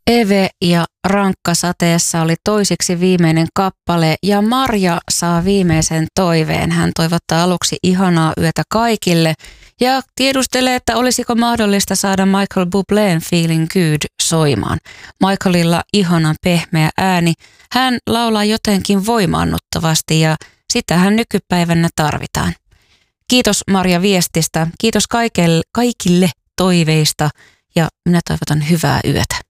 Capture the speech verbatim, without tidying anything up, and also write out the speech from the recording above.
Eve ja Rankkasateessa oli toisiksi viimeinen kappale ja Marja saa viimeisen toiveen. Hän toivottaa aluksi ihanaa yötä kaikille ja tiedustelee, että olisiko mahdollista saada Michael Bublé:n Feeling Good soimaan. Michaelilla ihanan pehmeä ääni. Hän laulaa jotenkin voimaannuttavasti ja sitähän nykypäivänä tarvitaan. Kiitos Marja viestistä, kiitos kaikille, kaikille toiveista ja minä toivotan hyvää yötä.